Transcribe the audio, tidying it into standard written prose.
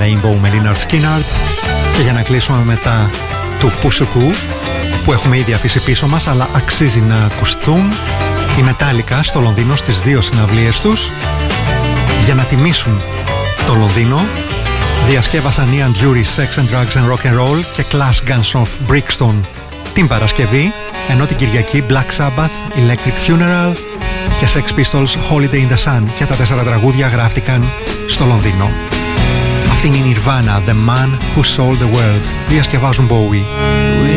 Rainbow με Lynyrd Skynyrd. Και για να κλείσουμε μετά του Πουσουκού, που έχουμε ήδη αφήσει πίσω μας, αλλά αξίζει να ακουστούν, η Metallica στο Λονδίνο στις 2 συναυλίες τους. Για να τιμήσουν το Λονδίνο, διασκεύασαν Ian Dury's Sex and Drugs and Rock and Roll και Clash Guns of Brixton την Παρασκευή, ενώ την Κυριακή Black Sabbath, Electric Funeral και Sex Pistols Holiday in the Sun, και τα 4 τραγούδια γράφτηκαν στο Λονδίνο. Αυτή είναι η Nirvana, The Man Who Sold the World. Διασκευάζουν Bowie.